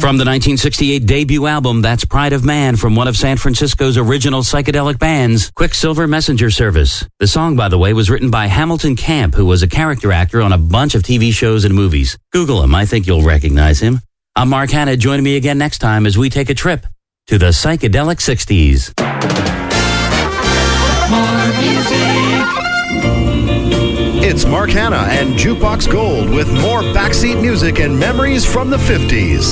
From the 1968 debut album, that's Pride of Man, from one of San Francisco's original psychedelic bands, Quicksilver Messenger Service. The song, by the way, was written by Hamilton Camp, who was a character actor on a bunch of TV shows and movies. Google him. I think you'll recognize him. I'm Mark Hanna. Join me again next time as we take a trip to the psychedelic 60s. More music. It's Mark Hanna and Jukebox Gold with more backseat music and memories from the 50s.